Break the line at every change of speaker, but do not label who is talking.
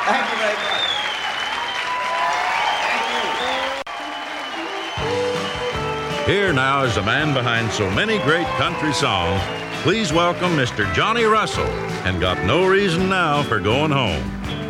Thank you very much. Thank you.
Here now is the man behind so many great country songs. Please welcome Mr. Johnny Russell, and got no reason now for going home.